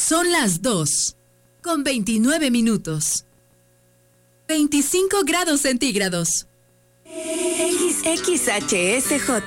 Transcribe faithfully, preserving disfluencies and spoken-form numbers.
Son las dos, con veintinueve minutos. veinticinco grados centígrados. X H S J